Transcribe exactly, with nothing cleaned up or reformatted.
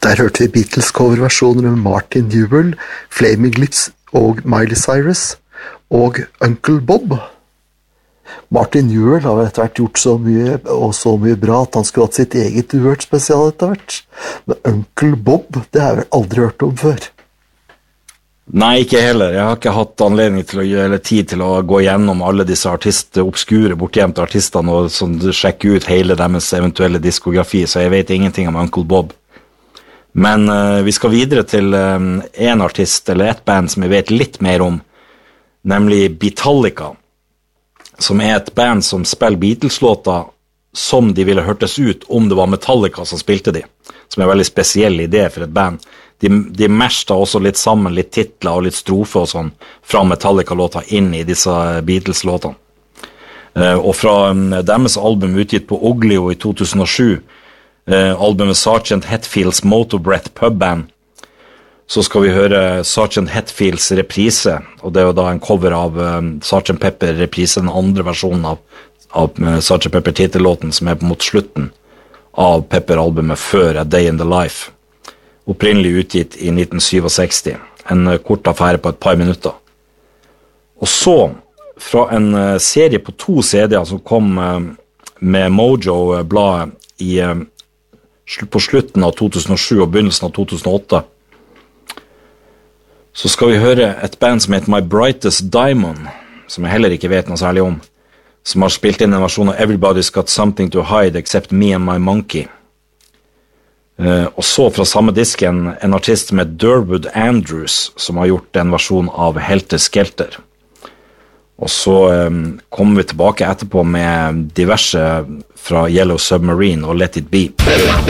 Der hørte vi Beatles coverversjoner med Martin Newell, Flaming Lips og Miley Cyrus, og Uncle Bob. Martin Newell har etter hvert gjort så mye, og så mye bra, at han skulle hatt sitt eget Uhørt-spesial etter hvert. Men Uncle Bob, det har jeg vel aldri hørt om før. Nei, ikke heller. Jeg har ikke hatt anledning til å gjøre tid til å gå gjennom alle disse artister, obskure, bortgjemte artistene, og sånn, sjekke ut hele deres eventuelle diskografi, så jeg vet ingenting om Uncle Bob. Men uh, vi skal videre til um, en artist, eller et band som jeg vet litt mer om, nemlig Beatallica, som er et band som spiller Beatles-låter som de ville hørtes ut om det var Metallica som spilte de, som er en veldig spesiell idé for et band. De, de meshta også litt sammen, litt titler og litt strofer og sånn, fra Metallica-låter inn i disse Beatles-låtene. Uh, og fra um, deres album utgitt på Oglio i to tusen og sju, Uh, albumet Sergeant Hetfields Motorbreath Pub Band, så skal vi høre Sergeant Hetfields reprise, og det er jo da en cover av um, Sergeant Pepper reprise, den andre versjonen av, av uh, Sergeant Pepper titellåten, som er mot slutten av Pepper-albumet før A Day in the Life, opprinnelig utgitt i nitten sekstisju, en uh, kort affære på et par minutter. Og så, fra en uh, serie på to C D-er som kom uh, med Mojo-bladet i uh, på slutten av to tusen og sju og begynnelsen av to tusen og åtte, så skal vi høre et band som heter My Brightest Diamond, som jeg heller ikke vet noe særlig om, som har spilt inn en versjon av Everybody's Got Something to Hide Except Me and My Monkey. Uh, og så fra samme disken en artist med Durwood Andrews, som har gjort en versjon av Helter Skelter. Og så um, kommer vi tilbake etterpå med diverse fra Yellow Submarine og Let It Be.